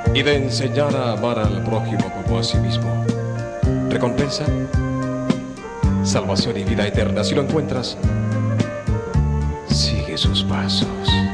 y de enseñar a amar al prójimo como a sí mismo. ¿Recompensa? Salvación y vida eterna. Si lo encuentras, sigue sus pasos.